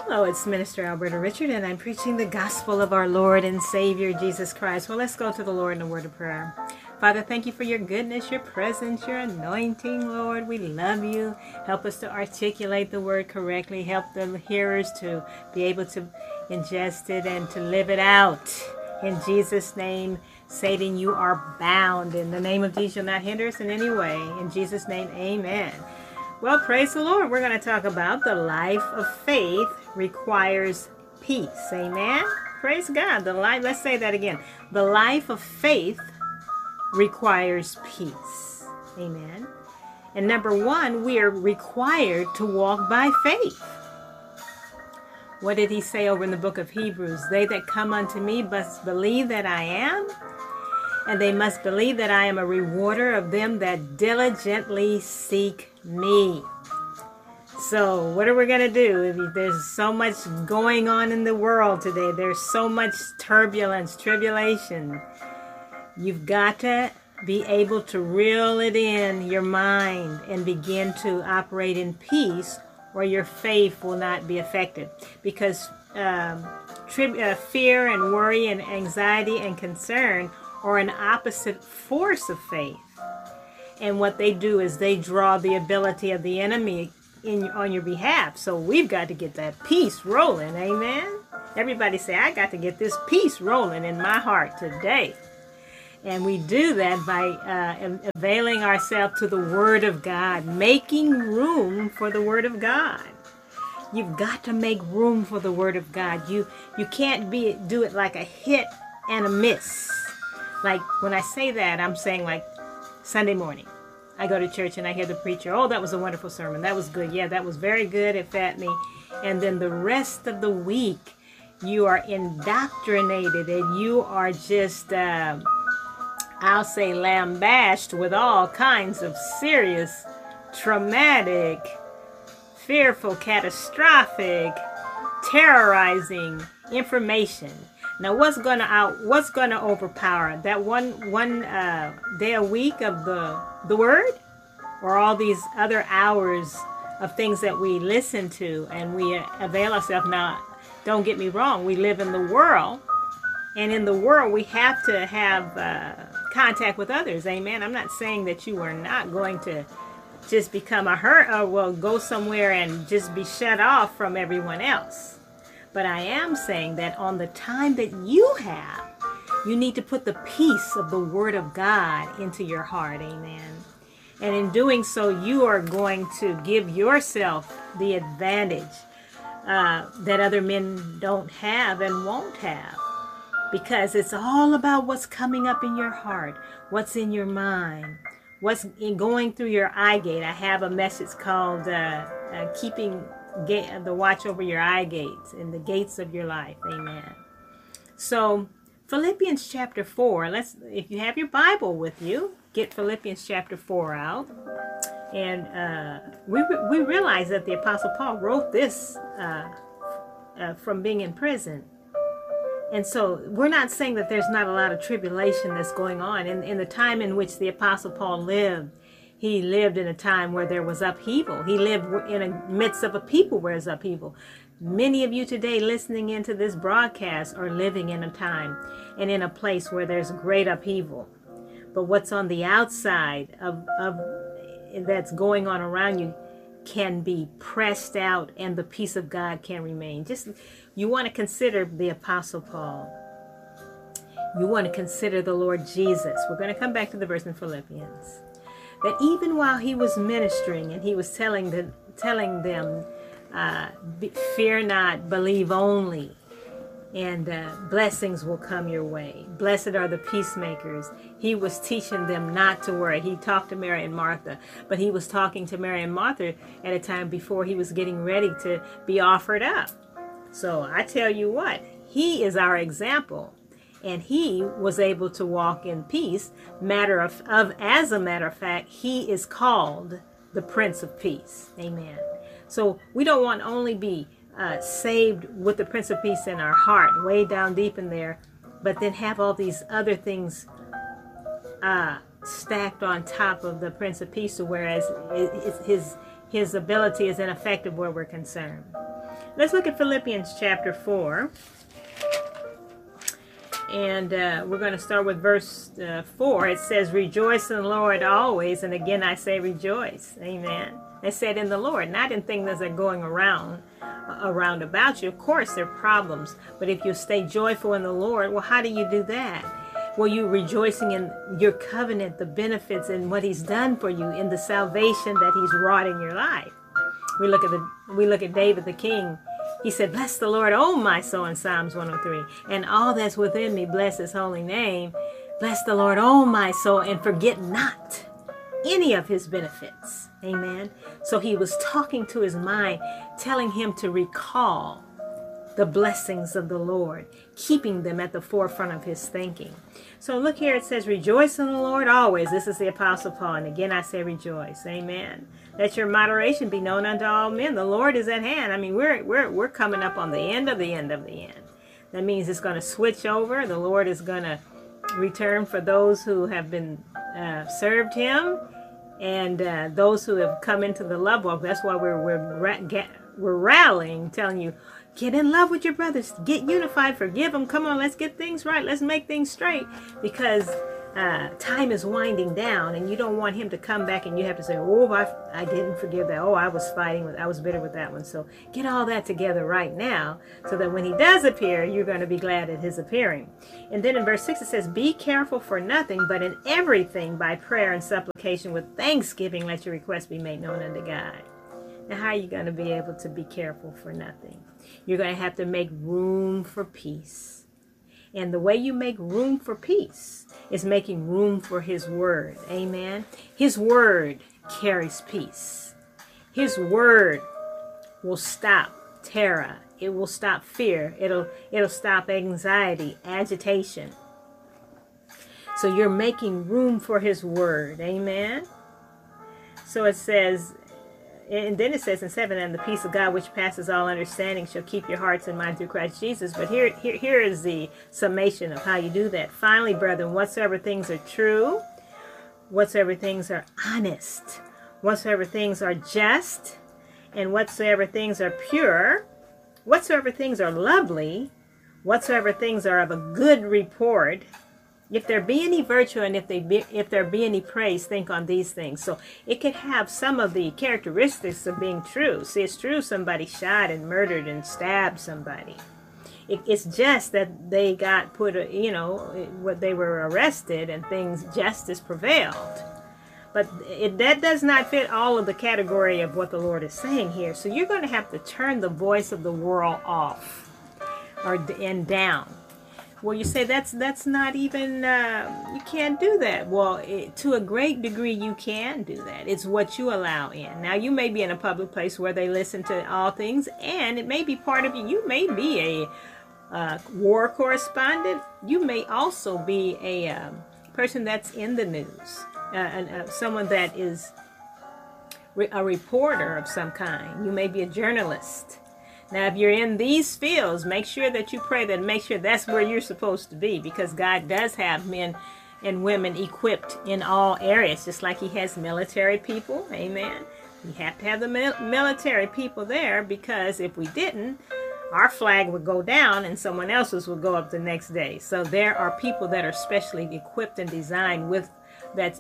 Hello, it's Minister Alberta Richard, and I'm preaching the gospel of our Lord and Savior, Jesus Christ. Well, let's go to the Lord in a word of prayer. Father, thank you for your goodness, your presence, your anointing, Lord. We love you. Help us to articulate the word correctly. Help the hearers to be able to ingest it and to live it out. In Jesus' name, Satan, you are bound. In the name of Jesus, you'll not hinder us in any way. In Jesus' name, amen. Well, praise the Lord. We're going to talk about the life of faith requires peace. Amen. Praise God. Let's say that again. The life of faith requires peace. Amen. And number one, we are required to walk by faith. What did he say over in the book of Hebrews? They that come unto me must believe that I am, and they must believe that I am a rewarder of them that diligently seek me. So what are we going to do? There's so much going on in the world today. There's so much turbulence, tribulation. You've got to be able to reel it in your mind and begin to operate in peace, or your faith will not be affected. Because fear and worry and anxiety and concern are an opposite force of faith. And what they do is they draw the ability of the enemy on your behalf. So we've got to get that peace rolling. Amen. Everybody say, I got to get this peace rolling in my heart today. And we do that by availing ourselves to the Word of God, making room for the Word of God. You've got to make room for the Word of God. You can't do it like a hit and a miss. Like when I say that, I'm saying like Sunday morning. I go to church and I hear the preacher, oh, that was a wonderful sermon. That was good. Yeah, that was very good. It fed me. And then the rest of the week, you are indoctrinated and you are just, I'll say, lambasted with all kinds of serious, traumatic, fearful, catastrophic, terrorizing information. Now, what's gonna overpower that one day a week of the Word, or all these other hours of things that we listen to and we avail ourselves? Now, don't get me wrong, we live in the world, and in the world we have to have contact with others. Amen. I'm not saying that you are not going to just become go somewhere and just be shut off from everyone else. But I am saying that on the time that you have, you need to put the peace of the Word of God into your heart. Amen. And in doing so, you are going to give yourself the advantage that other men don't have and won't have. Because it's all about what's coming up in your heart, what's in your mind, what's going through your eye gate. I have a message called keeping the watch over your eye gates and the gates of your life. Amen. So Philippians chapter 4, if you have your Bible with you, get Philippians chapter 4 out. And we realize that the Apostle Paul wrote this from being in prison. And so we're not saying that there's not a lot of tribulation that's going on. In the time in which the Apostle Paul lived, he lived in a time where there was upheaval. He lived in the midst of a people where there's upheaval. Many of you today listening into this broadcast are living in a time and in a place where there's great upheaval. But what's on the outside of that's going on around you can be pressed out, and the peace of God can remain. You want to consider the Apostle Paul. You want to consider the Lord Jesus. We're going to come back to the verse in Philippians. That even while he was ministering and he was telling them, fear not, believe only, and blessings will come your way. Blessed are the peacemakers. He was teaching them not to worry. He talked to Mary and Martha, but he was talking to Mary and Martha at a time before he was getting ready to be offered up. So I tell you what, he is our example. And he was able to walk in peace. As a matter of fact, he is called the Prince of Peace. Amen. So we don't want to only be saved with the Prince of Peace in our heart, way down deep in there, but then have all these other things stacked on top of the Prince of Peace, whereas his ability is ineffective where we're concerned. Let's look at Philippians chapter 4. And we're going to start with verse 4. It says, rejoice in the Lord always. And again, I say rejoice. Amen. I said in the Lord, not in things that are going around about you. Of course, there are problems. But if you stay joyful in the Lord, well, how do you do that? Well, you're rejoicing in your covenant, the benefits and what he's done for you, in the salvation that he's wrought in your life. We look at David the king. He said, bless the Lord, oh my soul, in Psalms 103. And all that's within me, bless his holy name. Bless the Lord, oh my soul, and forget not any of his benefits. Amen. So he was talking to his mind, telling him to recall the blessings of the Lord, keeping them at the forefront of his thinking. So look here, it says, rejoice in the Lord always. This is the Apostle Paul. And again, I say rejoice. Amen. Let your moderation be known unto all men. The Lord is at hand. I mean, we're coming up on the end of the end of the end. That means it's going to switch over. The Lord is going to return for those who have been served him, and those who have come into the love walk. That's why we're rallying, telling you, get in love with your brothers. Get unified. Forgive them. Come on, let's get things right. Let's make things straight, because time is winding down, and you don't want him to come back and you have to say, oh, I didn't forgive that. Oh, I was bitter with that one. So get all that together right now, so that when he does appear, you're going to be glad at his appearing. And then in verse 6 it says, be careful for nothing, but in everything by prayer and supplication with thanksgiving let your requests be made known unto God. Now, how are you going to be able to be careful for nothing? You're going to have to make room for peace. And the way you make room for peace is making room for his word. Amen. His word carries peace. His word will stop terror. It will stop fear. It'll stop anxiety, agitation. So you're making room for his word. Amen. So it says, and then it says in 7, and the peace of God which passes all understanding shall keep your hearts and minds through Christ Jesus. But here is the summation of how you do that. Finally, brethren, whatsoever things are true, whatsoever things are honest, whatsoever things are just, and whatsoever things are pure, whatsoever things are lovely, whatsoever things are of a good report, if there be any virtue and if there be any praise, think on these things. So it could have some of the characteristics of being true. See, it's true somebody shot and murdered and stabbed somebody. It's just that they got what they were arrested and justice prevailed. But that does not fit all of the category of what the Lord is saying here. So you're going to have to turn the voice of the world off and down. Well, you say that's not even, you can't do that. Well, to a great degree, you can do that. It's what you allow in. Now, you may be in a public place where they listen to all things, and it may be part of you. You may be a war correspondent. You may also be a person that's in the news, someone that is a reporter of some kind. You may be a journalist. Now, if you're in these fields, make sure that you pray that, make sure that's where you're supposed to be, because God does have men and women equipped in all areas, just like he has military people. Amen. You have to have the military people there, because if we didn't, our flag would go down and someone else's would go up the next day. So there are people that are specially equipped and designed with that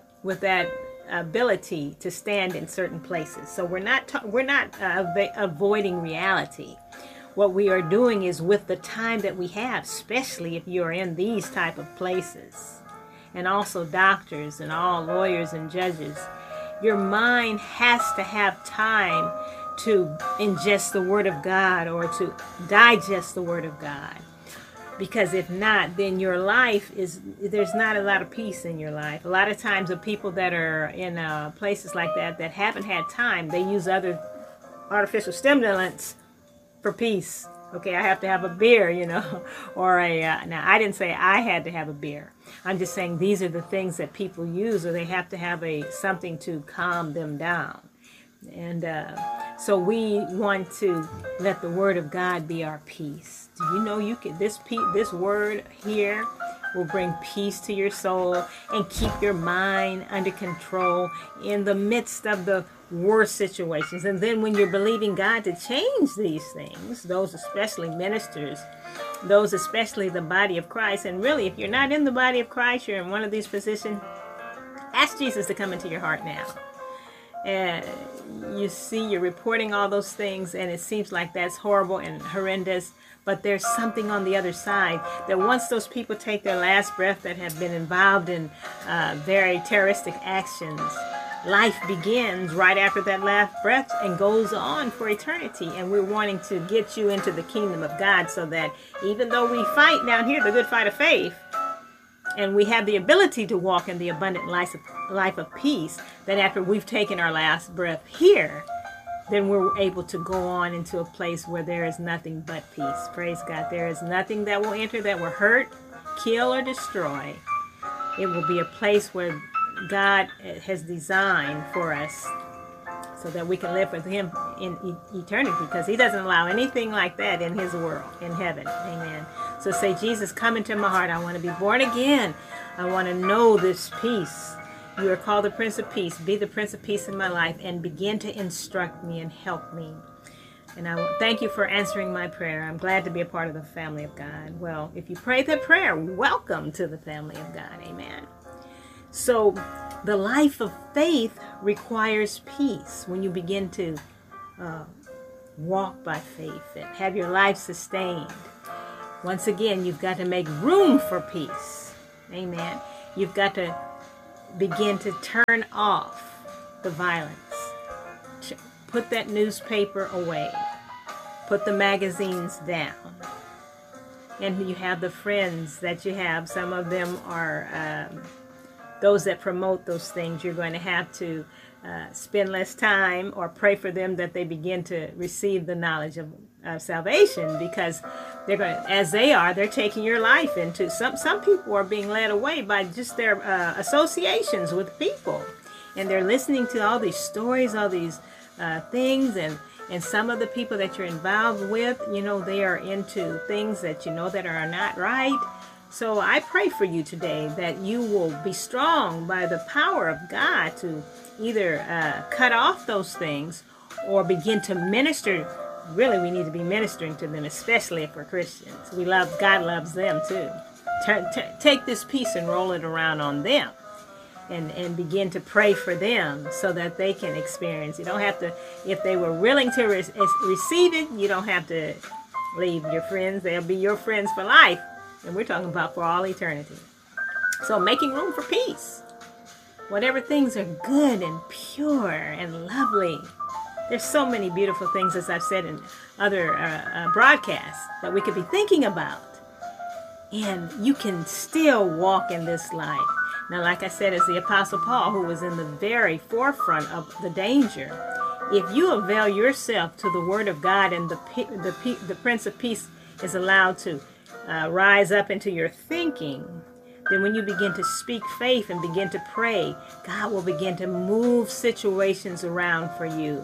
ability to stand in certain places. So we're not avoiding reality. What we are doing is, with the time that we have, especially if you're in these type of places, and also doctors and all lawyers and judges, your mind has to have time to ingest the Word of God or to digest the Word of God. Because if not, then your life there's not a lot of peace in your life. A lot of times the people that are in places like that haven't had time, they use other artificial stimulants for peace. Okay, I have to have a beer, or now I didn't say I had to have a beer. I'm just saying these are the things that people use, or they have to have something to calm them down. And so we want to let the Word of God be our peace. Do you know this word here will bring peace to your soul and keep your mind under control in the midst of the worse situations. And then when you're believing God to change these things, those especially ministers, those especially the body of Christ, and really if you're not in the body of Christ, you're in one of these positions, ask Jesus to come into your heart now. And you see, you're reporting all those things, and it seems like that's horrible and horrendous, but there's something on the other side that once those people take their last breath that have been involved in very terroristic actions, life begins right after that last breath and goes on for eternity. And we're wanting to get you into the kingdom of God so that even though we fight down here the good fight of faith, and we have the ability to walk in the abundant life of peace, that after we've taken our last breath here, then we're able to go on into a place where there is nothing but peace. Praise God. There is nothing that will enter that will hurt, kill, or destroy. It will be a place where God has designed for us so that we can live with Him in eternity, because He doesn't allow anything like that in His world, in heaven. Amen. So say, Jesus, come into my heart. I want to be born again. I want to know this peace. You are called the Prince of Peace. Be the Prince of Peace in my life and begin to instruct me and help me. And I thank you for answering my prayer. I'm glad to be a part of the family of God. Well, if you prayed that prayer, welcome to the family of God. Amen. So the life of faith requires peace. When you begin to walk by faith and have your life sustained, once again, you've got to make room for peace. Amen. You've got to begin to turn off the violence. Put that newspaper away. Put the magazines down. And you have the friends that you have. Some of them are those that promote those things. You're going to have to spend less time or pray for them that they begin to receive the knowledge of salvation, because they're going to, as they're taking your life into some people are being led away by just their associations with people, and they're listening to all these stories, all these things, and some of the people that you're involved with, they are into things that that are not right. So I pray for you today that you will be strong by the power of God to either cut off those things or begin to minister. Really, we need to be ministering to them, especially if we're Christians. God loves them too. Take this peace and roll it around on them, and begin to pray for them so that they can experience. You don't have to, if they were willing to receive it, you don't have to leave your friends. They'll be your friends for life. And we're talking about for all eternity. So making room for peace. Whatever things are good and pure and lovely. There's so many beautiful things, as I've said in other broadcasts, that we could be thinking about. And you can still walk in this life. Now, like I said, as the Apostle Paul, who was in the very forefront of the danger, if you avail yourself to the Word of God and the Prince of Peace is allowed to rise up into your thinking, then when you begin to speak faith and begin to pray, God will begin to move situations around for you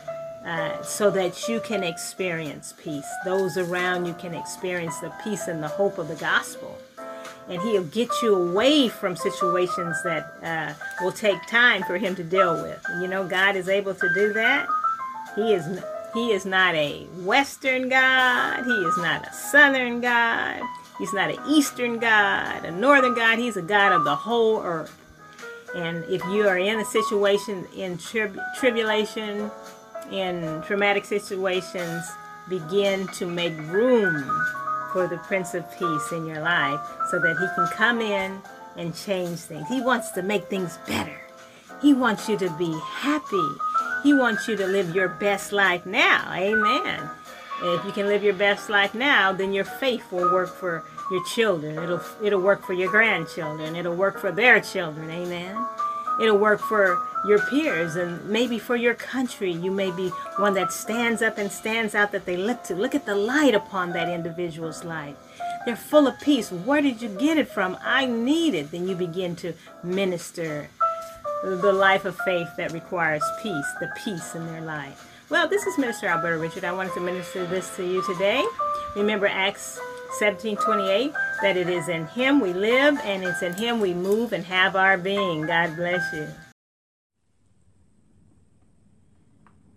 so that you can experience peace. Those around you can experience the peace and the hope of the gospel. And He'll get you away from situations that will take time for Him to deal with. God is able to do that. He is not a Western God. He is not a Southern God. He's not an Eastern God, a Northern God. He's a God of the whole earth. And if you are in a situation in tribulation, in traumatic situations, begin to make room for the Prince of Peace in your life so that He can come in and change things. He wants to make things better. He wants you to be happy. He wants you to live your best life now. Amen. And if you can live your best life now, then your faith will work for your children. It'll work for your grandchildren. It'll work for their children. Amen. It'll work for your peers and maybe for your country. You may be one that stands up and stands out that they look to. Look at the light upon that individual's life. They're full of peace. Where did you get it from? I need it. Then you begin to minister the life of faith that requires peace, the peace in their life. Well, this is Minister Alberta Richard. I wanted to minister this to you today. Remember Acts 17:28, that it is in Him we live and it's in Him we move and have our being. God bless you.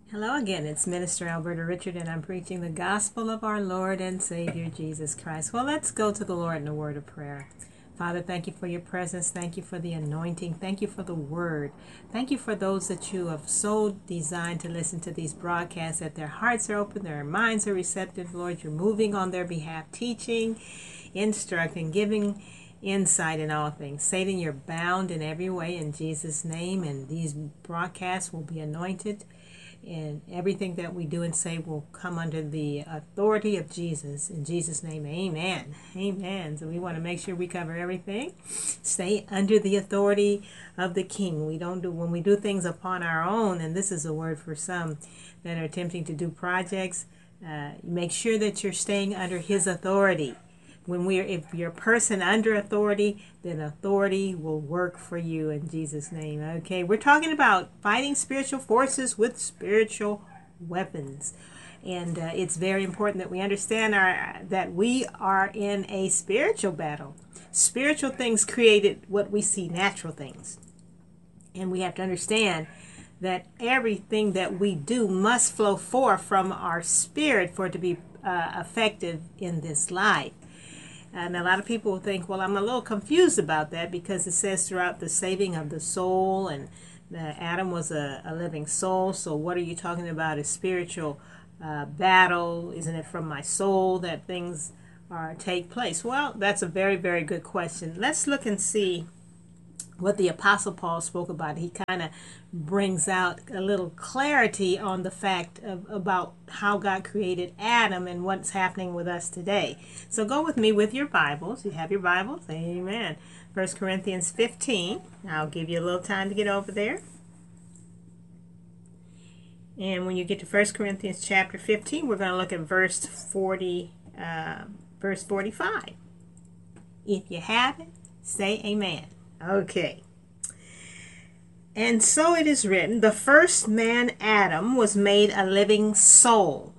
Hello again, it's Minister Alberta Richard, and I'm preaching the gospel of our Lord and Savior Jesus Christ. Well, let's go to the Lord in a word of prayer. Father, thank you for your presence. Thank you for the anointing. Thank you for the word. Thank you for those that you have so designed to listen to these broadcasts, that their hearts are open, their minds are receptive. Lord, you're moving on their behalf, teaching, instructing, giving insight in all things. Satan, you're bound in every way in Jesus' name, and these broadcasts will be anointed. And everything that we do and say will come under the authority of Jesus. In Jesus' name, amen. Amen. So we want to make sure we cover everything. Stay under the authority of the King. When we do things upon our own, and this is a word for some that are attempting to do projects, make sure that you're staying under his authority. If you're a person under authority, then authority will work for you in Jesus' name. Okay, we're talking about fighting spiritual forces with spiritual weapons. And it's very important that we understand that we are in a spiritual battle. Spiritual things created what we see natural things. And we have to understand that everything that we do must flow forth from our spirit for it to be effective in this life. And a lot of people will think, well, I'm a little confused about that, because it says throughout the saving of the soul, and Adam was a living soul. So what are you talking about? A spiritual battle? Isn't it from my soul that things take place? Well, that's a very, very good question. Let's look and see what the Apostle Paul spoke about. He kind of brings out a little clarity on the fact about how God created Adam and what's happening with us today. So go with me with your Bibles. You have your Bibles? Amen. 1 Corinthians 15. I'll give you a little time to get over there. And when you get to 1 Corinthians chapter 15, we're going to look at verse 45. If you have it, say amen. Okay. And so it is written, the first man, Adam, was made a living soul.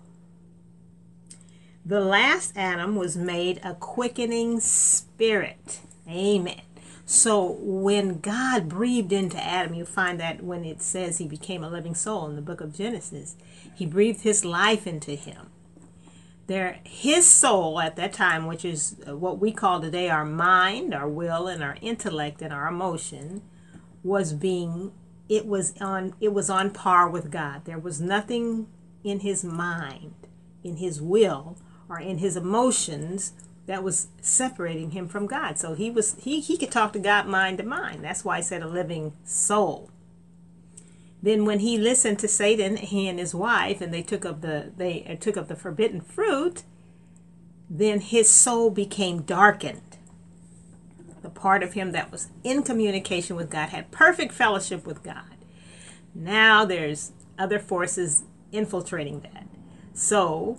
The last Adam was made a quickening spirit. Amen. So when God breathed into Adam, you find that when it says he became a living soul in the book of Genesis, he breathed his life into him. His soul at that time, which is what we call today our mind, our will, and our intellect and our emotion, was on par with God. There was nothing in his mind, in his will, or in his emotions that was separating him from God. So he could talk to God mind to mind. That's why I said a living soul. Then when he listened to Satan, he and his wife, and they took of the forbidden fruit, then his soul became darkened. The part of him that was in communication with God, had perfect fellowship with God. Now there's other forces infiltrating that. So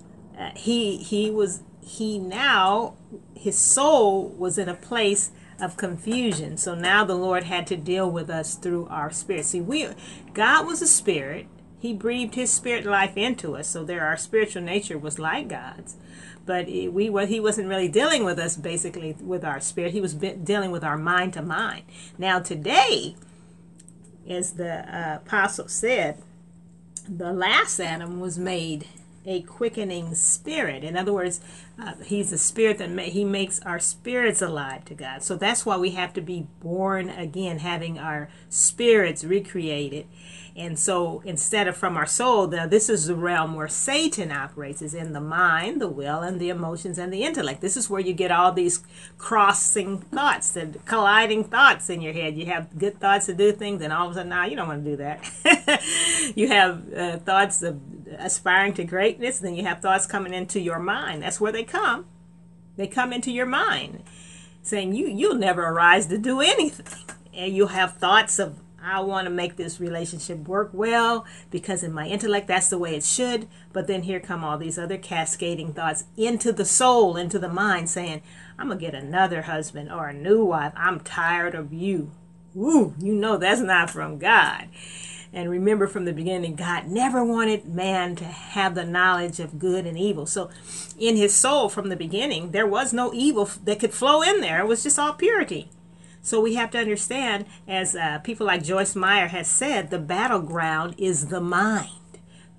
his soul was in a place of confusion. So now the Lord had to deal with us through our spirit. See, God was a spirit. He breathed his spirit life into us. So our spiritual nature was like God's. But he wasn't really dealing with us basically with our spirit. He was dealing with our mind to mind. Now today, as the apostle said, the last Adam was made a quickening spirit. In other words, he's a spirit that he makes our spirits alive to God. So that's why we have to be born again, having our spirits recreated. And so instead of from our soul, now this is the realm where Satan operates, is in the mind, the will, and the emotions, and the intellect. This is where you get all these crossing thoughts, the colliding thoughts in your head. You have good thoughts to do things, and all of a sudden, you don't want to do that. You have thoughts of aspiring to greatness, then you have thoughts coming into your mind. That's where they come. They come into your mind, saying you'll never arise to do anything. And you'll have thoughts of, I want to make this relationship work well because in my intellect that's the way it should. But then here come all these other cascading thoughts into the soul, into the mind, saying, I'm going to get another husband or a new wife. I'm tired of you. Ooh, that's not from God. And remember from the beginning, God never wanted man to have the knowledge of good and evil. So in his soul from the beginning, there was no evil that could flow in there. It was just all purity. So we have to understand, as people like Joyce Meyer has said, the battleground is the mind.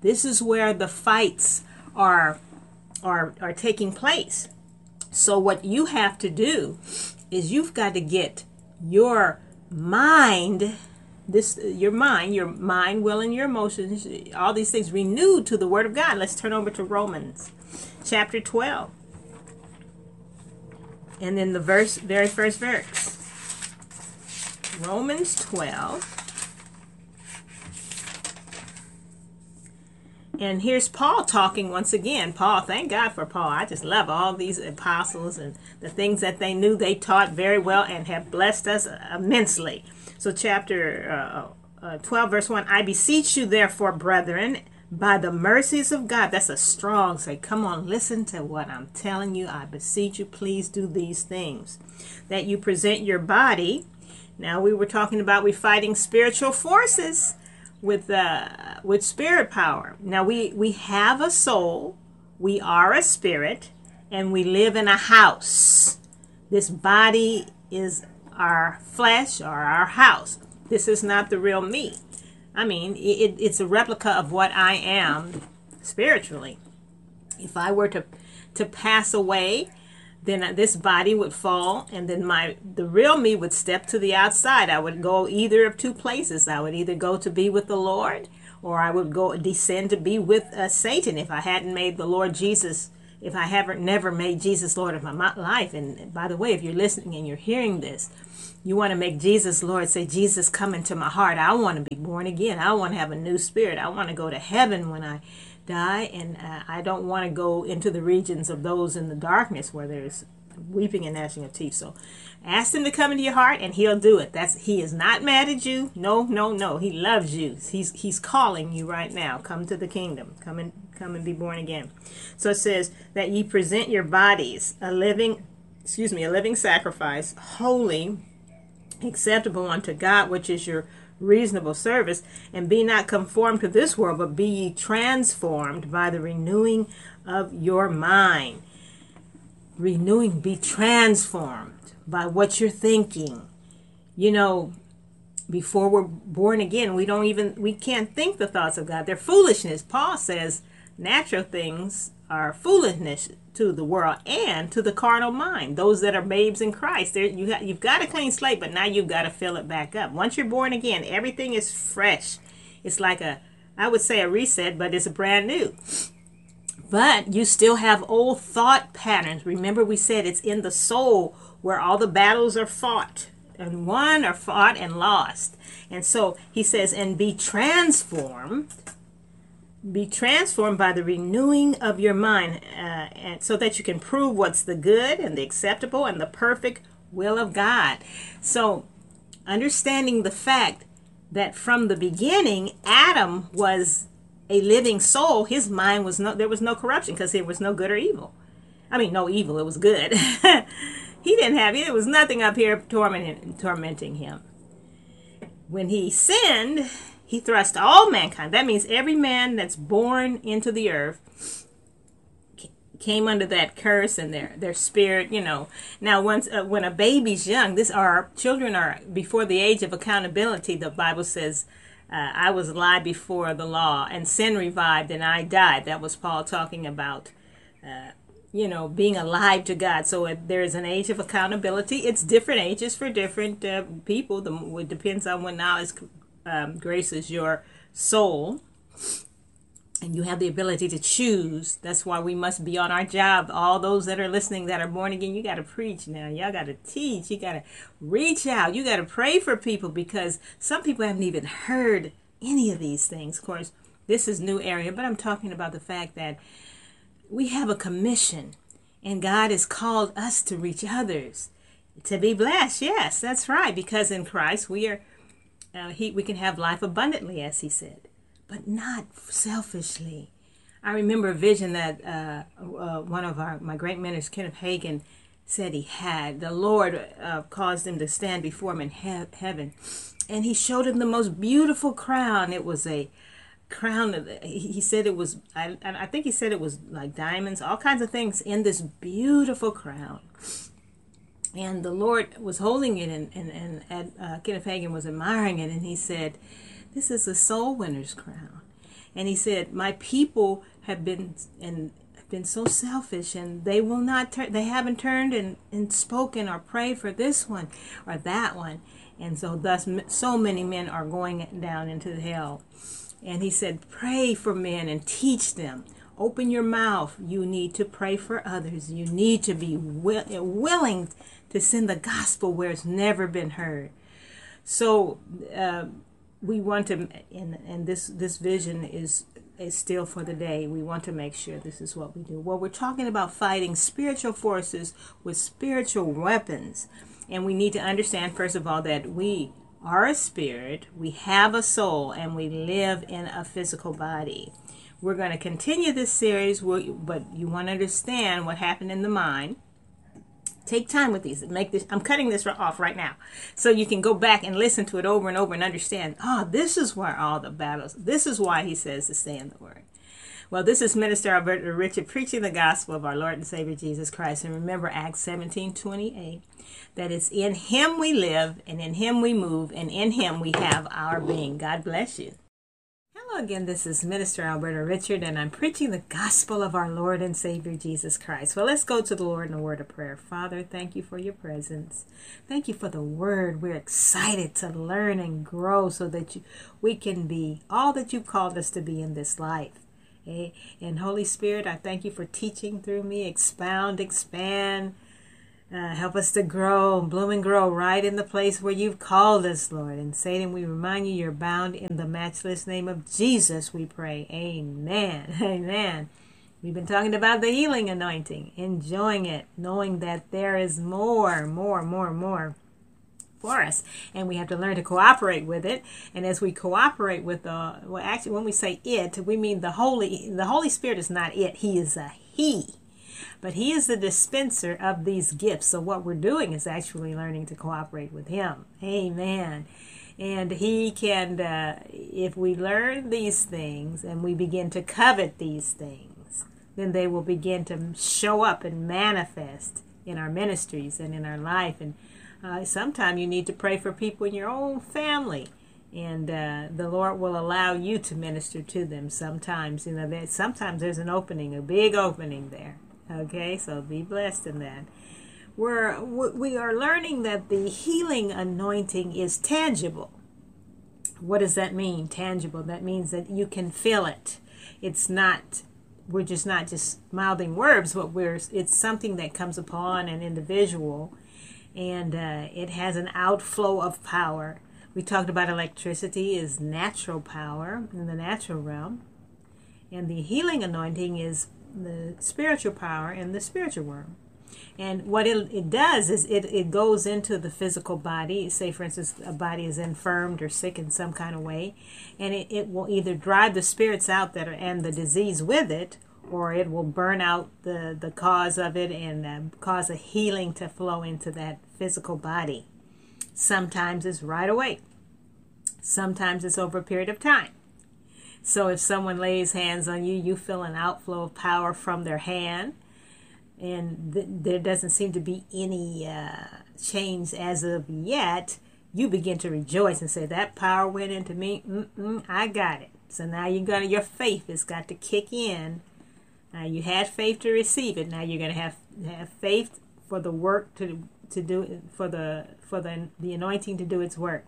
This is where the fights are taking place. So what you have to do is you've got to get your mind, your mind, will, and your emotions, all these things renewed to the Word of God. Let's turn over to Romans chapter 12. And then the very first verse. Romans 12. And here's Paul talking once again. Paul, thank God for Paul. I just love all these apostles and the things that they knew. They taught very well and have blessed us immensely. So chapter 12, verse 1, I beseech you therefore, brethren, by the mercies of God. That's a strong say. Come on, listen to what I'm telling you. I beseech you, please do these things. That you present your body. Now we were talking about we fighting spiritual forces with spirit power. Now we have a soul, we are a spirit, and we live in a house. This body is our flesh or our house. This is not the real me. I mean, it's a replica of what I am spiritually. If I were to pass away, then this body would fall, and then the real me would step to the outside. I would go either of two places. I would either go to be with the Lord, or I would go descend to be with Satan if I hadn't made the Lord Jesus, if I haven't never made Jesus Lord of my life. And by the way, if you're listening and you're hearing this, you want to make Jesus Lord. Say, Jesus, come into my heart. I want to be born again. I want to have a new spirit. I want to go to heaven when I die, and I don't want to go into the regions of those in the darkness where there's weeping and gnashing of teeth. So ask him to come into your heart, and he'll do it. He is not mad at you. No. He loves you. He's calling you right now. Come to the kingdom. Come and be born again. So it says that ye present your bodies a living sacrifice, holy, acceptable unto God, which is your reasonable service, and be not conformed to this world, but be ye transformed by the renewing of your mind. Be transformed by what you're thinking. You know, before we're born again, we can't think the thoughts of God. They're foolishness. Paul says natural things are foolishness to the world and to the carnal mind, those that are babes in Christ. You've got a clean slate, but now you've got to fill it back up. Once you're born again, everything is fresh. It's like I would say a reset, but it's brand new. But you still have old thought patterns. Remember, we said it's in the soul where all the battles are fought, and won or fought and lost. And so he says, and be transformed by the renewing of your mind, and so that you can prove what's the good and the acceptable and the perfect will of God. So understanding the fact that from the beginning, Adam was a living soul. His mind there was no corruption, because there was no good or evil. I mean, no evil, it was good. There was nothing up here tormenting him. When he sinned, he thrust all mankind. That means every man that's born into the earth came under that curse, and their spirit, Now, when a baby's young, our children are before the age of accountability. The Bible says, I was alive before the law, and sin revived, and I died. That was Paul talking about, being alive to God. So there is an age of accountability. It's different ages for different people. It depends on what knowledge graces your soul, and you have the ability to choose. That's why we must be on our job. All those that are listening that are born again, you got to preach now. Y'all got to teach. You got to reach out. You got to pray for people, because some people haven't even heard any of these things. Of course, this is new area, but I'm talking about the fact that we have a commission, and God has called us to reach others, to be blessed. Yes, that's right, because in Christ we are we can have life abundantly, as he said, but not selfishly. I remember a vision that one of my great mentors, Kenneth Hagin, said he had. The Lord caused him to stand before him in heaven, and he showed him the most beautiful crown. It was a crown. He said it was, I think he said it was like diamonds, all kinds of things in this beautiful crown. And the Lord was holding it, and Kenneth Hagin was admiring it, and he said, this is a soul winner's crown. And he said, my people have been so selfish, and they will not turn. They haven't turned and spoken or prayed for this one or that one, and so thus so many men are going down into hell. And he said, pray for men and teach them. Open your mouth. You need to pray for others. You need to be willing to send the gospel where it's never been heard. So we want to, and this vision is still for the day. We want to make sure this is what we do. Well, we're talking about fighting spiritual forces with spiritual weapons. And we need to understand, first of all, that we are a spirit, we have a soul, and we live in a physical body. We're going to continue this series, but you want to understand what happened in the mind. Take time with these. Make this. I'm cutting this off right now, so you can go back and listen to it over and over and understand. This is where all the battles. This is why he says to stay in the Word. Well, this is Minister Alberta Richard preaching the gospel of our Lord and Savior Jesus Christ. And remember Acts 17:28, that it's in Him we live, and in Him we move, and in Him we have our being. God bless you. Hello again, this is Minister Alberta Richard, and I'm preaching the gospel of our Lord and Savior Jesus Christ. Well, let's go to the Lord in a word of prayer. Father, thank you for your presence. Thank you for the word. We're excited to learn and grow so that we can be all that you've called us to be in this life. And Holy Spirit, I thank you for teaching through me. Expound, expand. Help us to grow, bloom and grow right in the place where you've called us, Lord. And Satan, we remind you, you're bound in the matchless name of Jesus, we pray. Amen. Amen. We've been talking about the healing anointing, enjoying it, knowing that there is more for us, and we have to learn to cooperate with it. And as we cooperate with actually when we say it, we mean the Holy Spirit is not it. He is a he, but he is the dispenser of these gifts. So what we're doing is actually learning to cooperate with him. Amen. And he can, if we learn these things and we begin to covet these things, then they will begin to show up and manifest in our ministries and in our life. And sometimes you need to pray for people in your own family, and the Lord will allow you to minister to them. Sometimes, sometimes there's an opening, a big opening there. Okay, so be blessed in that. We are learning that the healing anointing is tangible. What does that mean, tangible? That means that you can feel it. It's not, we're just not just mouthing words, but it's something that comes upon an individual, and it has an outflow of power. We talked about electricity is natural power in the natural realm, and the healing anointing is the spiritual power in the spiritual realm. And what it does is it goes into the physical body. Say, for instance, a body is infirmed or sick in some kind of way, and it will either drive the spirits out and the disease with it, or it will burn out the cause of it and cause a healing to flow into that physical body. Sometimes it's right away. Sometimes it's over a period of time. So if someone lays hands on you, you feel an outflow of power from their hand, and there doesn't seem to be any change as of yet, you begin to rejoice and say, that power went into me. I got it. So now your faith has got to kick in. You had faith to receive it. Now you're going to have faith for the work to do, for the anointing to do its work.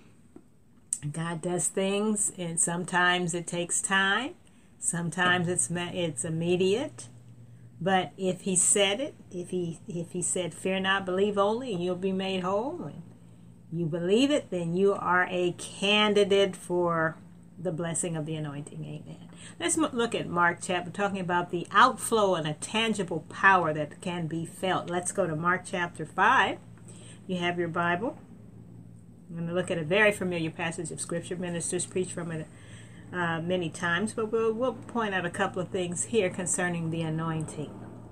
God does things, and sometimes it takes time. Sometimes it's immediate. But if he said it, if he said, fear not, believe only, and you'll be made whole, and you believe it, then you are a candidate for the blessing of the anointing. Amen. Let's look at Mark chapter, talking about the outflow and a tangible power that can be felt. Let's go to Mark chapter 5. You have your Bible. I'm going to look at a very familiar passage of Scripture. Ministers preach from it many times, but we'll point out a couple of things here concerning the anointing.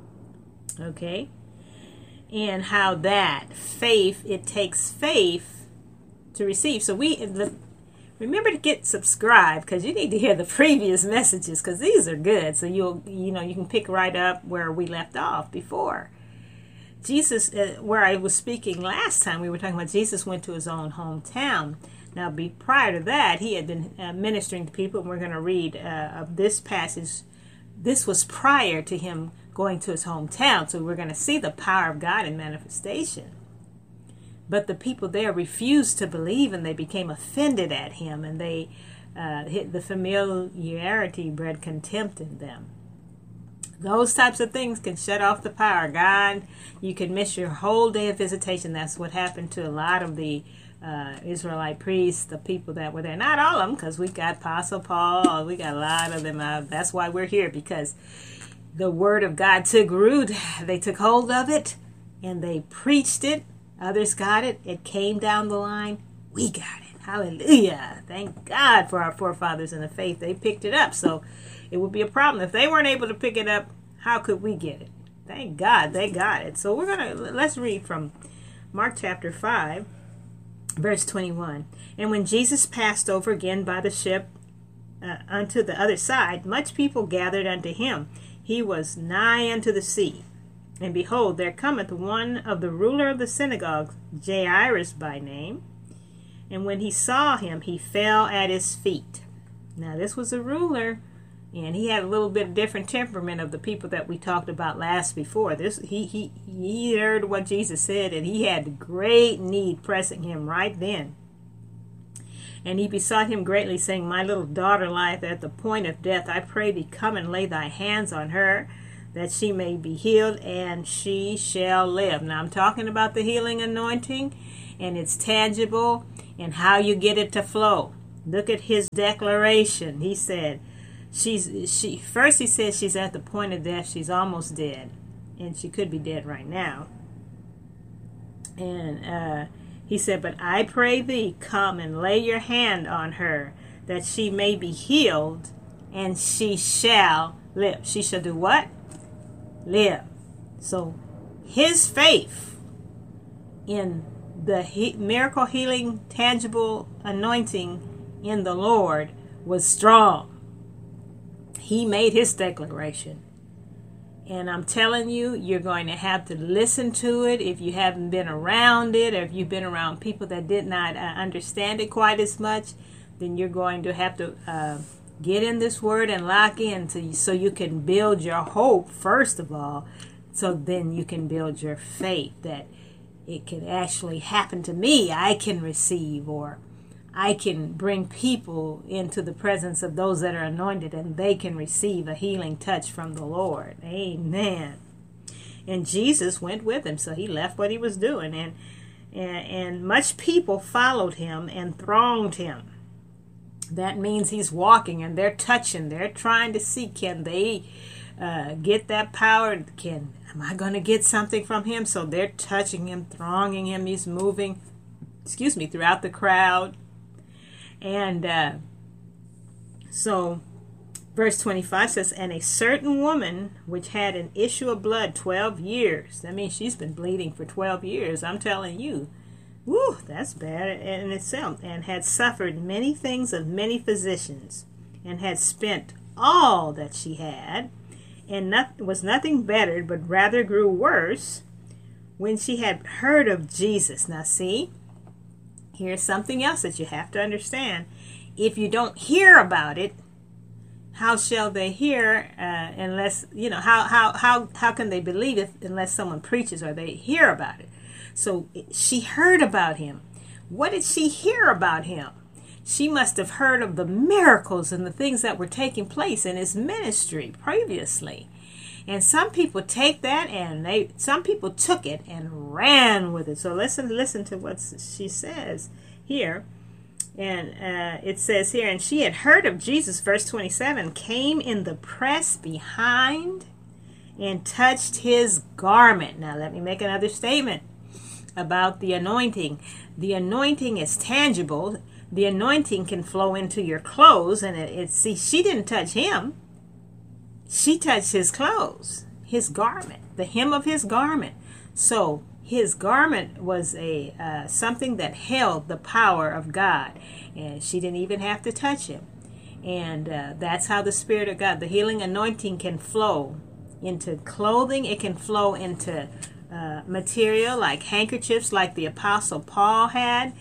Okay? And how that faith, it takes faith to receive. So remember to get subscribed, because you need to hear the previous messages, because these are good. So you can pick right up where we left off before. Jesus, where I was speaking last time, we were talking about Jesus went to his own hometown. Now, prior to that, he had been ministering to people, and we're going to read of this passage. This was prior to him going to his hometown, so we're going to see the power of God in manifestation. But the people there refused to believe, and they became offended at him, and they the familiarity bred contempt in them. Those types of things can shut off the power of God. You can miss your whole day of visitation. That's what happened to a lot of the Israelite priests, the people that were there. Not all of them, because we got Apostle Paul. We got a lot of them. That's why we're here, because the word of God took root. They took hold of it, and they preached it. Others got it. It came down the line. We got it. Hallelujah. Thank God for our forefathers in the faith. They picked it up. So it would be a problem. If they weren't able to pick it up, how could we get it? Thank God they got it. So let's read from Mark chapter 5, verse 21. And when Jesus passed over again by the ship unto the other side, much people gathered unto him. He was nigh unto the sea. And behold, there cometh one of the ruler of the synagogue, Jairus by name. And when he saw him, he fell at his feet. Now, this was a ruler, and he had a little bit different temperament of the people that we talked about before. He heard what Jesus said, and he had great need pressing him right then. And he besought him greatly, saying, My little daughter lieth at the point of death. I pray thee, come and lay thy hands on her, that she may be healed, and she shall live. Now, I'm talking about the healing anointing, and it's tangible, and how you get it to flow. Look at his declaration. He said, first he said she's at the point of death. She's almost dead, and she could be dead right now. And he said, but I pray thee, come and lay your hand on her, that she may be healed, and she shall live. She shall do what? Live. So his faith in the miracle healing, tangible anointing in the Lord was strong. He made his declaration. And I'm telling you, you're going to have to listen to it if you haven't been around it, or if you've been around people that did not understand it quite as much, then you're going to have to get in this word and lock in so you can build your hope, first of all, so then you can build your faith that it can actually happen to me. I can receive, or I can bring people into the presence of those that are anointed, and they can receive a healing touch from the Lord. Amen. And Jesus went with him, so he left what he was doing, and much people followed him and thronged him. That means he's walking, and they're touching. They're trying to see, can they get that power? Am I going to get something from him? So they're touching him, thronging him. He's moving, throughout the crowd. And so verse 25 says, and a certain woman which had an issue of blood 12 years. That means she's been bleeding for 12 years. I'm telling you. Woo, that's bad in itself. And had suffered many things of many physicians, and had spent all that she had, and was nothing bettered, but rather grew worse, when she had heard of Jesus. Now see, here's something else that you have to understand. If you don't hear about it, how shall they hear unless, how can they believe it unless someone preaches or they hear about it? So she heard about him. What did she hear about him? She must have heard of the miracles and the things that were taking place in his ministry previously. And some people take that, and some people took it and ran with it. So listen to what she says here. And it says here, and she had heard of Jesus, verse 27, came in the press behind and touched his garment. Now let me make another statement about the anointing. The anointing is tangible. The anointing can flow into your clothes, and see, she didn't touch him. She touched his clothes, his garment, the hem of his garment. So his garment was something that held the power of God, and she didn't even have to touch him. And that's how the Spirit of God, the healing anointing, can flow into clothing. It can flow into material like handkerchiefs, like the Apostle Paul had.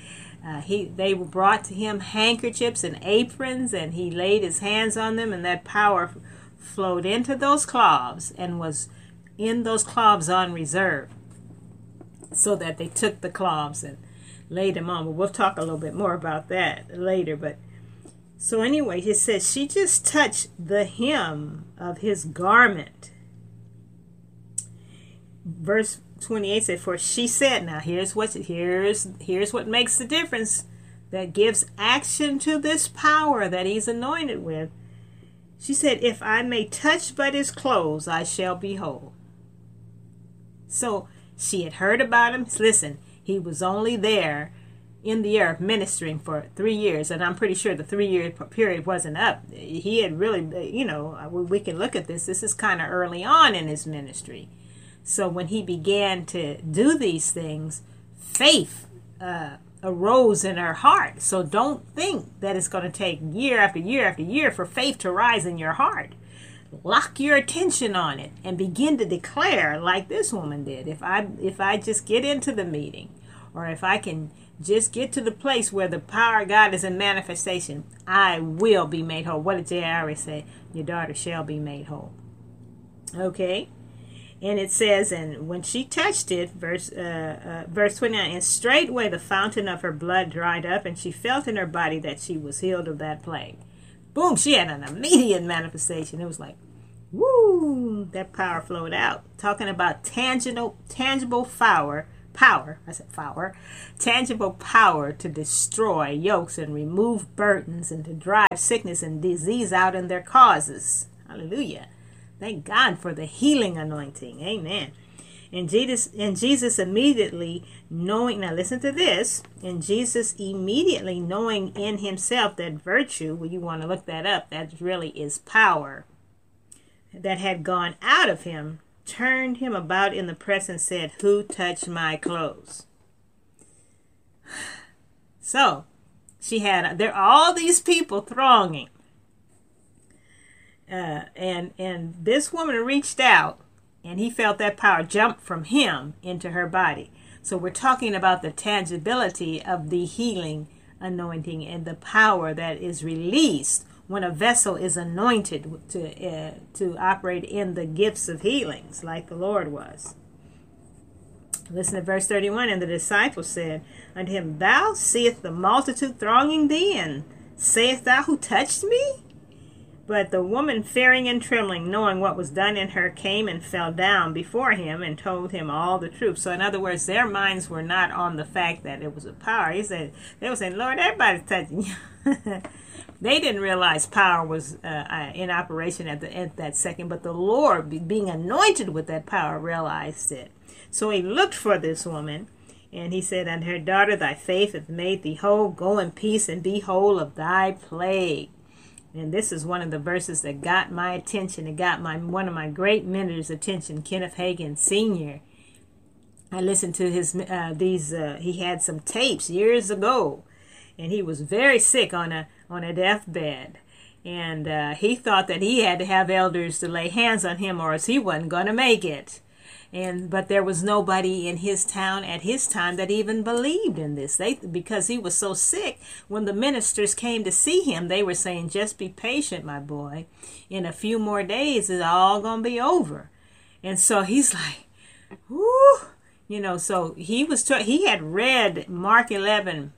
They were brought to him handkerchiefs and aprons, and he laid his hands on them, and that power flowed into those cloths and was in those cloths on reserve, so that they took the cloths and laid them on. But we'll talk a little bit more about that later. But so anyway, it says she just touched the hem of his garment. Verse 28 said, for she said, now here's what makes the difference, that gives action to this power that he's anointed with. She said, if I may touch but his clothes, I shall be whole. So she had heard about him. Listen, he was only there in the earth ministering for 3 years, and I'm pretty sure the 3-year period wasn't up. He had really, we can look at this. This is kind of early on in his ministry. So when he began to do these things, faith arose in her heart. So don't think that it's going to take year after year after year for faith to rise in your heart. Lock your attention on it and begin to declare like this woman did. If I just get into the meeting, or if I can just get to the place where the power of God is in manifestation, I will be made whole. What did J.R. say? Your daughter shall be made whole. Okay? And it says, and when she touched it, verse 29, and straightway the fountain of her blood dried up, and she felt in her body that she was healed of that plague. Boom, she had an immediate manifestation. It was like, woo, that power flowed out. Talking about tangible power, tangible power to destroy yokes and remove burdens and to drive sickness and disease out in their causes. Hallelujah. Thank God for the healing anointing. Amen. And Jesus immediately knowing, now listen to this, and Jesus immediately knowing in himself that virtue, well, you want to look that up, that really is power, that had gone out of him, turned him about in the press and said, who touched my clothes? So, there are all these people thronging. And this woman reached out, and he felt that power jump from him into her body. So we're talking about the tangibility of the healing anointing and the power that is released when a vessel is anointed to operate in the gifts of healings like the Lord was. Listen to verse 31. And the disciples said unto him, thou seest the multitude thronging thee, and sayest thou, who touched me? But the woman, fearing and trembling, knowing what was done in her, came and fell down before him and told him all the truth. So in other words, their minds were not on the fact that it was a power. They were saying, Lord, everybody's touching you. They didn't realize power was in operation at that second, but the Lord, being anointed with that power, realized it. So he looked for this woman, and he said unto her, daughter, thy faith hath made thee whole. Go in peace and be whole of thy plague. And this is one of the verses that got my attention. It got one of my great mentors' attention, Kenneth Hagin Sr. I listened to his he had some tapes years ago, and he was very sick on a deathbed. And he thought that he had to have elders to lay hands on him, or else he wasn't going to make it. But there was nobody in his town at his time that even believed in this. Because he was so sick, when the ministers came to see him, they were saying, just be patient, my boy. In a few more days, it's all going to be over. And so he's like, whoo. So he had read Mark 11,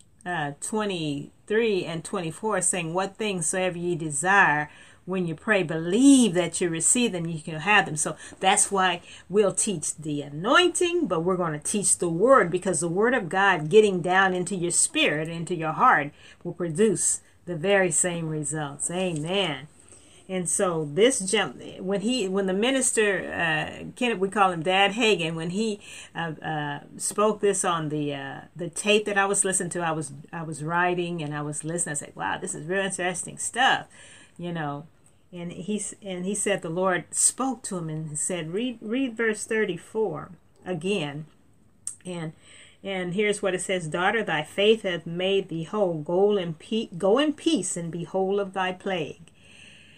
23 and 24, saying, what things soever ye desire, when you pray, believe that you receive them, you can have them. So that's why we'll teach the anointing, but we're going to teach the word, because the word of God getting down into your spirit, into your heart, will produce the very same results. Amen. And so this jump, when the minister, we call him Dad Hagin, when he spoke this on the tape that I was listening to, I was writing and I was listening. I said, wow, this is real interesting stuff. And he said the Lord spoke to him and said, read verse 34 again. And here's what it says, daughter, thy faith hath made thee whole. Go in peace and be whole of thy plague.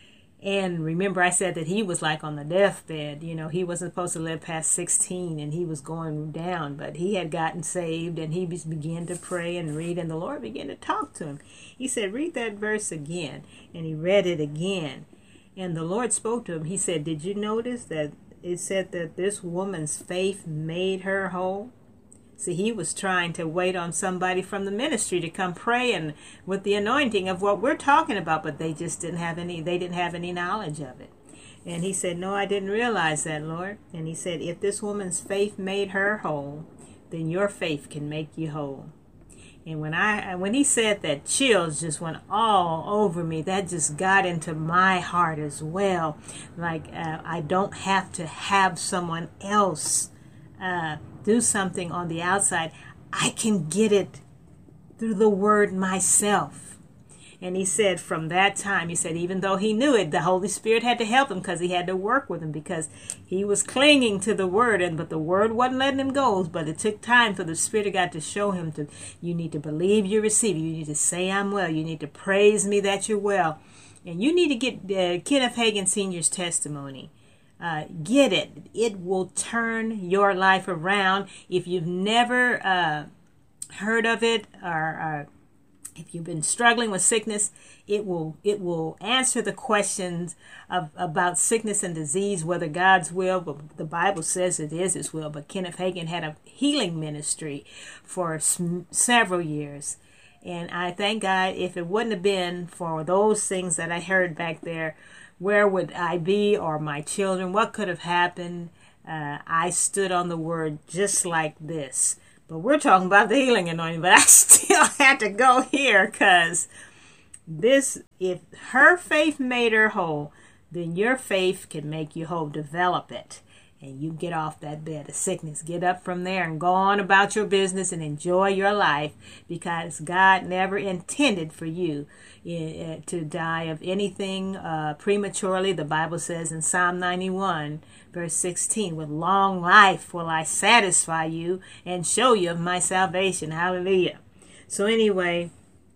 And remember, I said that he was like on the deathbed. You know, he wasn't supposed to live past 16, and he was going down. But he had gotten saved, and he began to pray and read, and the Lord began to talk to him. He said, read that verse again. And he read it again. And the Lord spoke to him. He said, did you notice that it said that this woman's faith made her whole? See, he was trying to wait on somebody from the ministry to come pray and with the anointing of what we're talking about, but they just didn't have any knowledge of it. And he said, no, I didn't realize that, Lord. And he said, if this woman's faith made her whole, then your faith can make you whole. And when he said that, chills just went all over me. That just got into my heart as well. Like I don't have to have someone else do something on the outside. I can get it through the word myself. And he said from that time, he said even though he knew it, the Holy Spirit had to help him because he had to work with him because he was clinging to the word, but the word wasn't letting him go. But it took time for the Spirit of God to show him you need to believe you receive. You need to say I'm well. You need to praise me that you're well. And you need to get Kenneth Hagin Sr.'s testimony. Get it. It will turn your life around. If you've never heard of it, or if you've been struggling with sickness, it will answer the questions about sickness and disease, whether God's will, but the Bible says it is His will. But Kenneth Hagin had a healing ministry for several years. And I thank God, if it wouldn't have been for those things that I heard back there, where would I be or my children? What could have happened? I stood on the word just like this. But we're talking about the healing anointing. But I still had to go here because if her faith made her whole, then your faith can make you whole. Develop it. And you get off that bed of sickness. Get up from there and go on about your business and enjoy your life, because God never intended for you to die of anything prematurely. The Bible says in Psalm 91, verse 16, with long life will I satisfy you and show you of my salvation. Hallelujah. So anyway,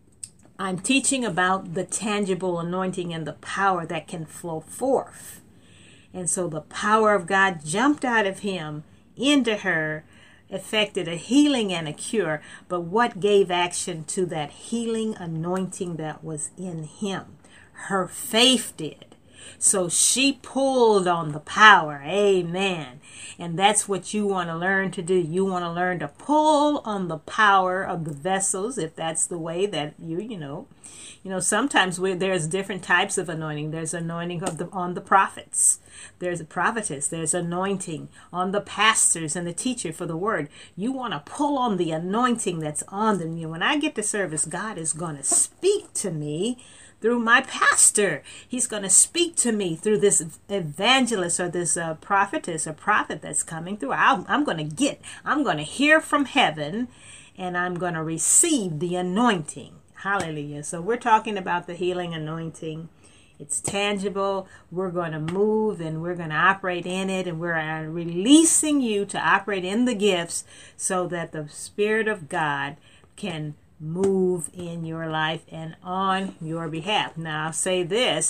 I'm teaching about the tangible anointing and the power that can flow forth. And so the power of God jumped out of him into her, effected a healing and a cure. But what gave action to that healing anointing that was in him? Her faith did. So she pulled on the power. Amen. And that's what you want to learn to do. You want to learn to pull on the power of the vessels, if that's the way that you know, sometimes there's different types of anointing. There's anointing on the prophets. There's a prophetess. There's anointing on the pastors and the teacher for the word. You want to pull on the anointing that's on them. When I get to service, God is going to speak to me through my pastor. He's going to speak to me through this evangelist or this prophetess or prophet that's coming through. I'm going to hear from heaven, and I'm going to receive the anointing. Hallelujah. So we're talking about the healing anointing. It's tangible. We're going to move and we're going to operate in it, and we're releasing you to operate in the gifts so that the Spirit of God can move in your life and on your behalf. Now, I'll say this.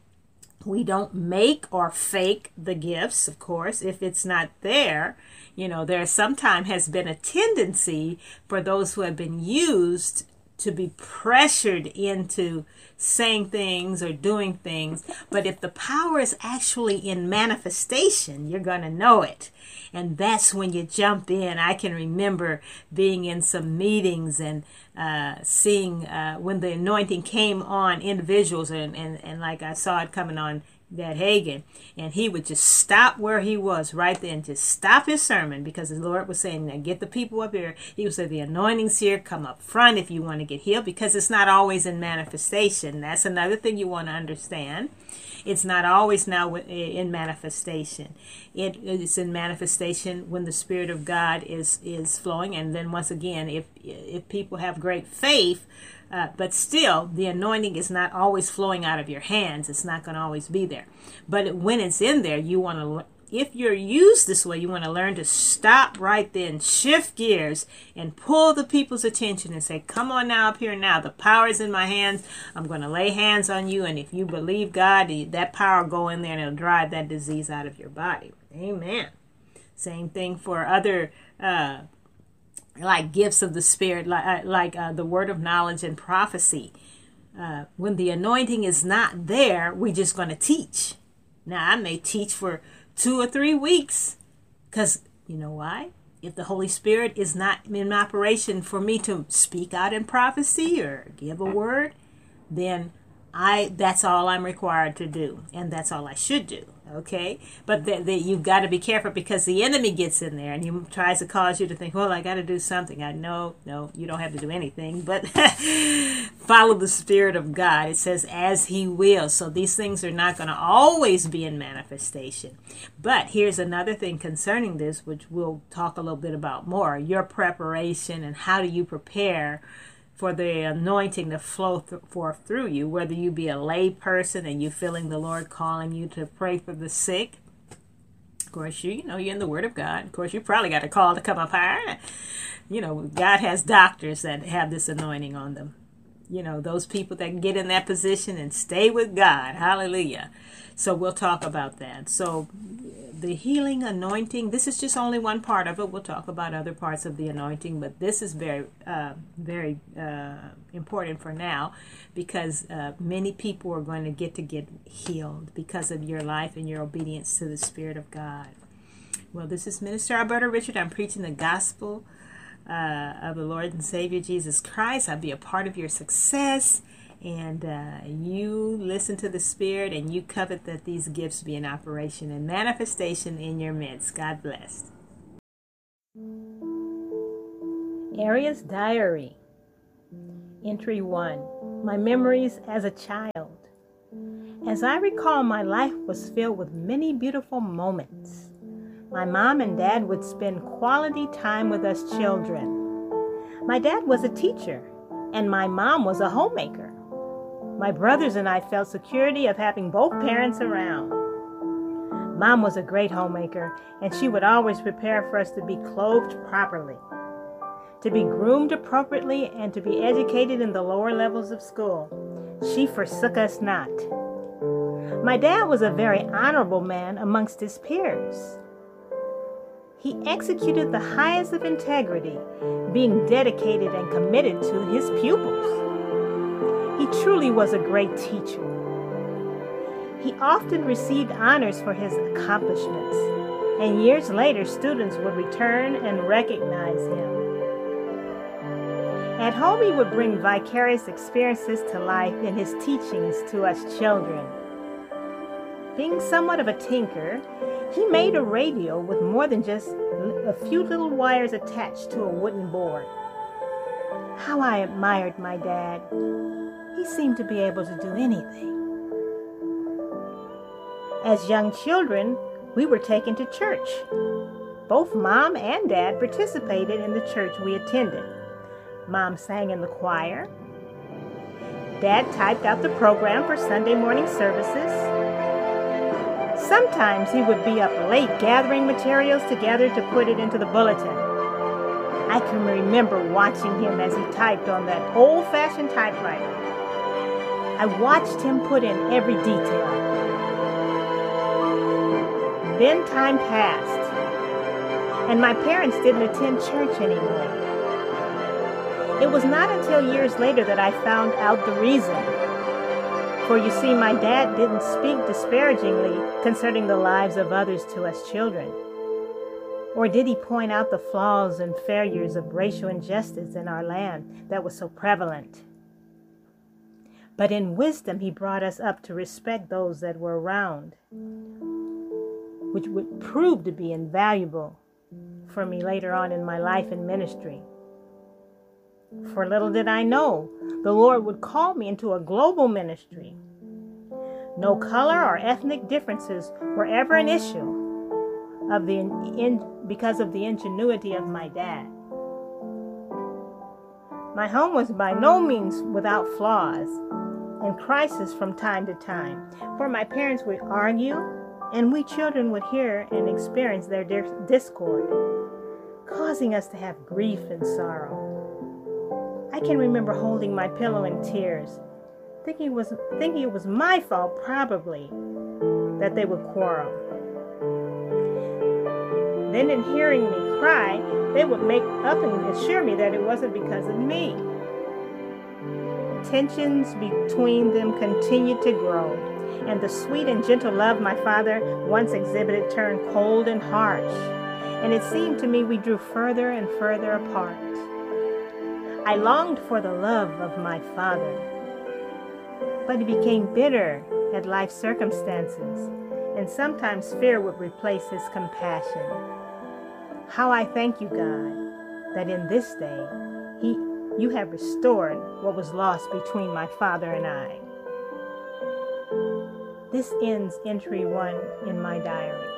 We don't make or fake the gifts, of course, if it's not there. There sometimes has been a tendency for those who have been used to be pressured into saying things or doing things. But if the power is actually in manifestation, you're going to know it. And that's when you jump in. I can remember being in some meetings and seeing when the anointing came on individuals, and like I saw it coming on that Hagin, and he would just stop where he was right then, just stop his sermon, because the Lord was saying, now get the people up here. He would say, the anointing's here, come up front if you want to get healed, because it's not always in manifestation. That's another thing you want to understand. It's not always now in manifestation. It is in manifestation when the Spirit of God is flowing. And then once again, if people have great faith, but still the anointing is not always flowing out of your hands. It's not going to always be there. But when it's in there, you want to if you're used this way, you want to learn to stop right then, shift gears, and pull the people's attention and say, come on now, up here now. The power is in my hands. I'm going to lay hands on you. And if you believe God, that power will go in there and it'll drive that disease out of your body. Amen. Same thing for other like gifts of the Spirit, like the word of knowledge and prophecy. When the anointing is not there, we're just going to teach. Now, I may teach for 2 or 3 weeks, because you know why? If the Holy Spirit is not in operation for me to speak out in prophecy or give a word, then that's all I'm required to do, and that's all I should do. Okay, but you've got to be careful, because the enemy gets in there and he tries to cause you to think, well, I got to do something. No, you don't have to do anything, but follow the Spirit of God. It says, as he will. So these things are not going to always be in manifestation. But here's another thing concerning this, which we'll talk a little bit about more: your preparation, and how do you prepare for the anointing to flow forth through you, whether you be a lay person and you feeling the Lord calling you to pray for the sick. Of course, you're in the Word of God. Of course, you probably got a call to come up higher. God has doctors that have this anointing on them. Those people that can get in that position and stay with God. Hallelujah. So we'll talk about that. So the healing anointing, this is just only one part of it. We'll talk about other parts of the anointing, but this is very, very important for now, because many people are going to get healed because of your life and your obedience to the Spirit of God. Well, this is Minister Alberta Richard. I'm preaching the gospel of the Lord and Savior Jesus Christ. I'll be a part of your success. And you listen to the Spirit, and you covet that these gifts be in operation and manifestation in your midst. God bless. Aria's Diary. Entry 1. My memories as a child. As I recall, my life was filled with many beautiful moments. My mom and dad would spend quality time with us children. My dad was a teacher, and my mom was a homemaker. My brothers and I felt security of having both parents around. Mom was a great homemaker, and she would always prepare for us to be clothed properly, to be groomed appropriately, and to be educated in the lower levels of school. She forsook us not. My dad was a very honorable man amongst his peers. He executed the highest of integrity, being dedicated and committed to his pupils. He truly was a great teacher. He often received honors for his accomplishments, and years later, students would return and recognize him. At home, he would bring vicarious experiences to life in his teachings to us children. Being somewhat of a tinker, he made a radio with more than just a few little wires attached to a wooden board. How I admired my dad. He seemed to be able to do anything. As young children, we were taken to church. Both Mom and Dad participated in the church we attended. Mom sang in the choir. Dad typed out the program for Sunday morning services. Sometimes he would be up late gathering materials together to put it into the bulletin. I can remember watching him as he typed on that old-fashioned typewriter. I watched him put in every detail. Then time passed, and my parents didn't attend church anymore. It was not until years later that I found out the reason. For you see, my dad didn't speak disparagingly concerning the lives of others to us children. Or did he point out the flaws and failures of racial injustice in our land that was so prevalent? But in wisdom, he brought us up to respect those that were around, which would prove to be invaluable for me later on in my life and ministry. For little did I know, the Lord would call me into a global ministry. No color or ethnic differences were ever an issue because of the ingenuity of my dad. My home was by no means without flaws and crisis from time to time, for my parents would argue, and we children would hear and experience their discord, causing us to have grief and sorrow. I can remember holding my pillow in tears, thinking it was my fault, probably, that they would quarrel. Then in hearing me cry, they would make up and assure me that it wasn't because of me. Tensions between them continued to grow, and the sweet and gentle love my father once exhibited turned cold and harsh, and it seemed to me we drew further and further apart. I longed for the love of my father, but he became bitter at life's circumstances, and sometimes fear would replace his compassion. How I thank you, God, that in this day you have restored what was lost between my father and I. This ends entry 1 in my diary.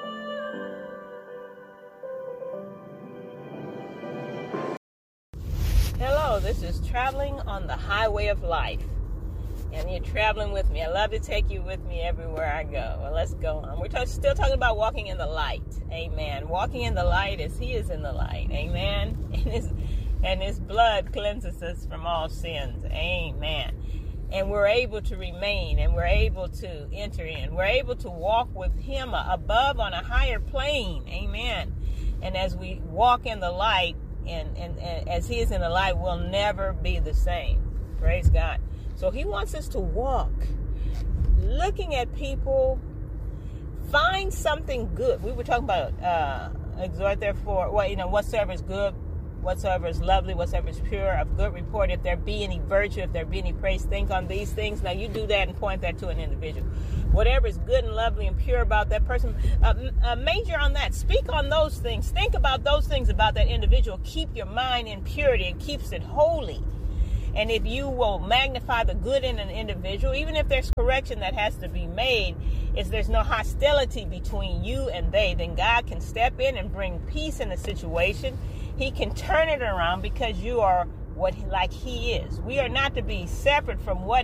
Hello, this is Traveling on the Highway of Life, and you're traveling with me. I love to take you with me everywhere I go. Well, let's go on. We're still talking about walking in the light. Amen. Walking in the light as He is in the light. Amen. And His blood cleanses us from all sins. Amen. And we're able to remain, and we're able to enter in. We're able to walk with Him above on a higher plane. Amen. And as we walk in the light, and as He is in the light, we'll never be the same. Praise God. So He wants us to walk, looking at people, find something good. We were talking about exhort therefore, whatsoever is good, whatsoever is lovely, whatsoever is pure, of good report. If there be any virtue, if there be any praise, think on these things. Now you do that and point that to an individual. Whatever is good and lovely and pure about that person, major on that. Speak on those things. Think about those things about that individual. Keep your mind in purity and keeps it holy. And if you will magnify the good in an individual, even if there's correction that has to be made, if there's no hostility between you and they, then God can step in and bring peace in the situation. He can turn it around because you are like He is. We are not to be separate from what